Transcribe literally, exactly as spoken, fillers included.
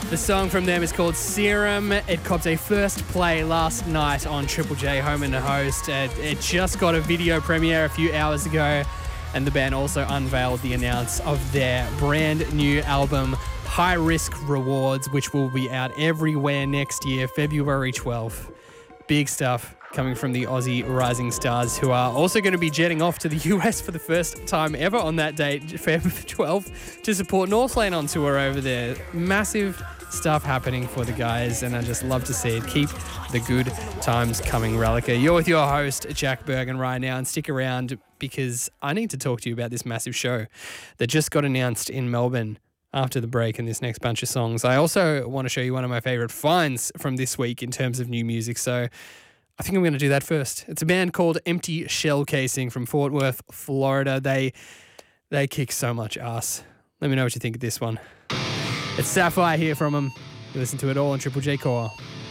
The song from them is called Serum. It copped a first play last night on Triple J Home and Host. It, it just got a video premiere a few hours ago, and the band also unveiled the announce of their brand new album, High Risk Rewards, which will be out everywhere next year, February twelfth. Big stuff coming from the Aussie rising stars, who are also going to be jetting off to the U S for the first time ever on that date, February twelfth, to support Northlane on tour over there. Massive stuff happening for the guys, and I just love to see it. Keep the good times coming, Relica. You're with your host, Jack Bergen, right now, and stick around because I need to talk to you about this massive show that just got announced in Melbourne after the break and this next bunch of songs. I also want to show you one of my favourite finds from this week in terms of new music, so I think I'm going to do that first. It's a band called Empty Shell Casing from Fort Worth, Florida. They they kick so much ass. Let me know what you think of this one. It's Sapphire here from them. You listen to it all on Triple J Core.